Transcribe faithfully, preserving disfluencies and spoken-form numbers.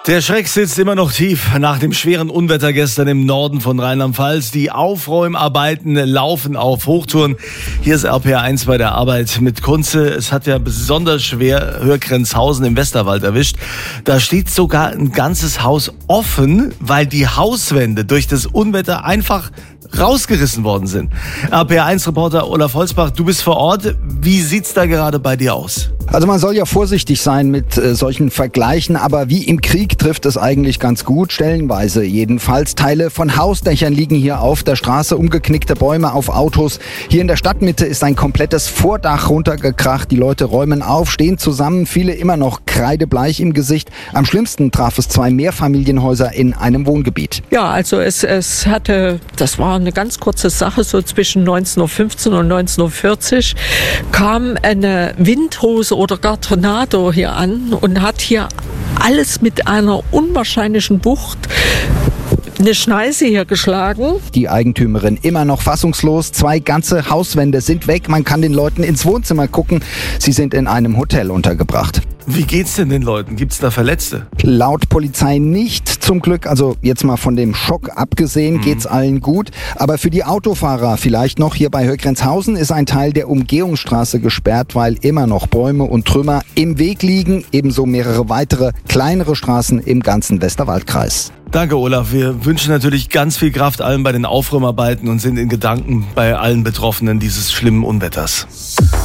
Der Schreck sitzt immer noch tief nach dem schweren Unwetter gestern im Norden von Rheinland-Pfalz. Die Aufräumarbeiten laufen auf Hochtouren. Hier ist R P R eins bei der Arbeit mit Kunze. Es hat ja besonders schwer Höhrgrenzhausen im Westerwald erwischt. Da steht sogar ein ganzes Haus offen, weil die Hauswände durch das Unwetter einfach rausgerissen worden sind. R P R eins Reporter Olaf Holzbach, du bist vor Ort. Wie sieht's da gerade bei dir aus? Also man soll ja vorsichtig sein mit äh, solchen Vergleichen, aber wie im Krieg trifft es eigentlich ganz gut, stellenweise jedenfalls. Teile von Hausdächern liegen hier auf der Straße, umgeknickte Bäume auf Autos. Hier in der Stadtmitte ist ein komplettes Vordach runtergekracht. Die Leute räumen auf, stehen zusammen, viele immer noch kreidebleich im Gesicht. Am schlimmsten traf es zwei Mehrfamilienhäuser in einem Wohngebiet. Ja, also es, es hatte, das war eine ganz kurze Sache, so zwischen neunzehn Uhr fünfzehn und neunzehn Uhr vierzig kam eine Windhose oder gar Tornado hier an und hat hier alles mit einer unwahrscheinlichen Wucht eine Schneise hier geschlagen. Die Eigentümerin immer noch fassungslos. Zwei ganze Hauswände sind weg. Man kann den Leuten ins Wohnzimmer gucken. Sie sind in einem Hotel untergebracht. Wie geht's denn den Leuten? Gibt's da Verletzte? Laut Polizei nicht, zum Glück. Also jetzt mal von dem Schock abgesehen, mhm. geht's allen gut. Aber für die Autofahrer vielleicht noch. Hier bei Höhrgrenzhausen ist ein Teil der Umgehungsstraße gesperrt, weil immer noch Bäume und Trümmer im Weg liegen. Ebenso mehrere weitere kleinere Straßen im ganzen Westerwaldkreis. Danke, Olaf. Wir wünschen natürlich ganz viel Kraft allen bei den Aufräumarbeiten und sind in Gedanken bei allen Betroffenen dieses schlimmen Unwetters.